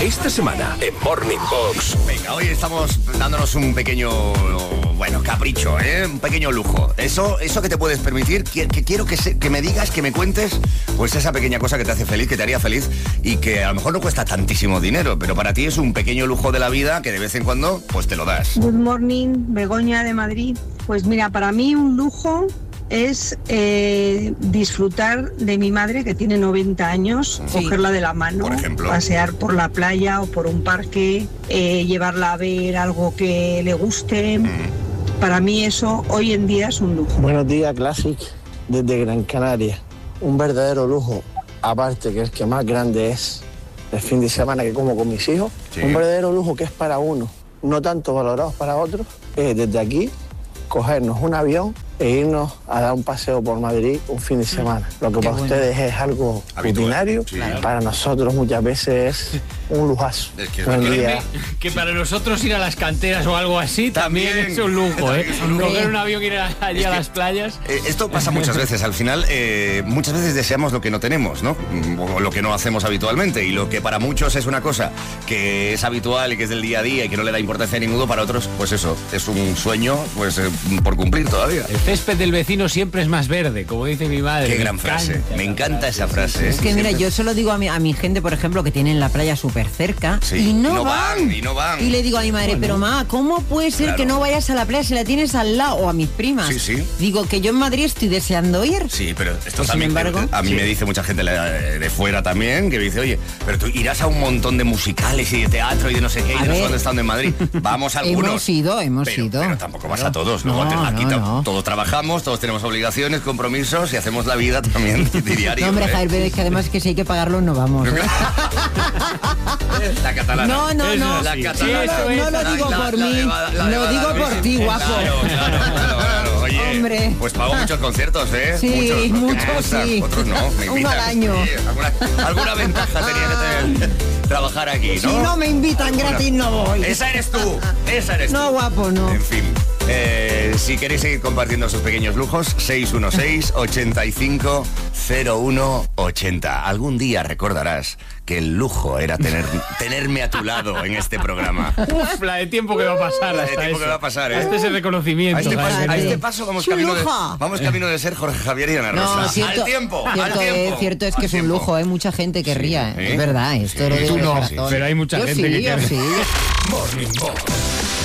Esta semana en Morning Box. Venga, hoy estamos dándonos un pequeño, capricho, un pequeño lujo. Eso que te puedes permitir, que quiero que me digas, que me cuentes, pues esa pequeña cosa que te hace feliz, que te haría feliz y que a lo mejor no cuesta tantísimo dinero, pero para ti es un pequeño lujo de la vida que de vez en cuando, pues te lo das. Good morning, Begoña de Madrid. Pues mira, para mí un lujo es disfrutar de mi madre, que tiene 90 años, cogerla de la mano, por ejemplo, pasear por la playa o por un parque, llevarla a ver algo que le guste. Para mí eso hoy en día es un lujo. Buenos días, Classic, desde Gran Canaria. Un verdadero lujo, aparte que el que más grande es el fin de semana que como con mis hijos. Sí. Un verdadero lujo que es para uno, no tanto valorados para otros, desde aquí cogernos un avión e irnos a dar un paseo por Madrid un fin de semana. Lo que para ustedes es algo rutinario, para nosotros muchas veces es un lujazo. Es que para nosotros ir a las canteras o algo así también es un lujo, ¿eh? Coger un avión y ir allí a las playas. Esto pasa muchas veces. Al final, muchas veces deseamos lo que no tenemos, ¿no? O lo que no hacemos habitualmente. Y lo que para muchos es una cosa que es habitual y que es del día a día y que no le da importancia a ninguno, para otros, pues eso, es un sueño pues por cumplir todavía. El césped del vecino siempre es más verde, como dice mi madre. Qué gran frase. Me encanta esa frase. Es que mira, yo se lo digo a mi gente, por ejemplo, que tienen la playa súper cerca y no van. Y le digo a mi madre, pero ma, ¿cómo puede ser que no vayas a la playa si la tienes al lado? O a mis primas. Digo que yo en Madrid estoy deseando ir. Sí, pero esto también, sin embargo, a mí me dice mucha gente de fuera también, que me dice, oye, pero tú irás a un montón de musicales y de teatro y de no sé qué, y de no sé dónde estando en Madrid. Vamos a algunos. Hemos ido. Pero tampoco vas a todos. Aquí todos trabajamos, todos tenemos obligaciones, compromisos y hacemos la vida también diaria. No, hombre, Javier, es que además que si hay que pagarlo no vamos. La catalana. No. La catalana. No lo digo por mí, lo digo por ti, guapo. Claro. Oye, hombre, pues pago muchos conciertos, ¿eh? Sí, muchos sí. Otros no, me invitan. Uno al año. Alguna ventaja tenía que tener trabajar aquí, ¿no? Si no me invitan gratis no voy. Esa eres tú. No, guapo, no. En fin. Si queréis seguir compartiendo esos pequeños lujos, 616-850180. Algún día recordarás que el lujo era tenerme a tu lado en este programa. Uf, la de tiempo que va a pasar. Este es el reconocimiento. A este paso vamos camino de ser Jorge Javier y Ana Rosa. Cierto, al tiempo. Cierto es que es un lujo, mucha gente querría. Es verdad, esto lo digo. Tú no, pero hay mucha gente que querría. Sí. Morning Box.